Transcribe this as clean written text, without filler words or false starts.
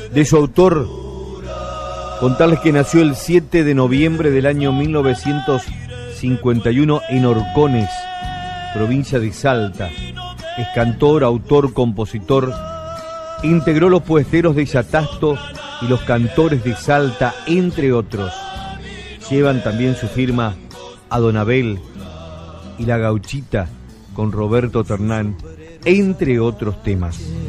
de su autor, contarles que nació el 7 de noviembre del año 1951 en Orcones, provincia de Salta. Es cantor, autor, compositor. Integró los Puesteros de Yatasto y los Cantores de Salta, entre otros. Llevan también su firma a Don Abel y La Gauchita con Roberto Ternán, entre otros temas.